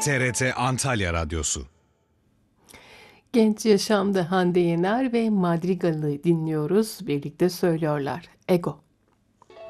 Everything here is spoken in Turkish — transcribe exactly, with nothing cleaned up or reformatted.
T R T Antalya Radyosu. Genç Yaşam'da Hande Yener ve Madrigal'ı dinliyoruz. Birlikte söylüyorlar. Ego.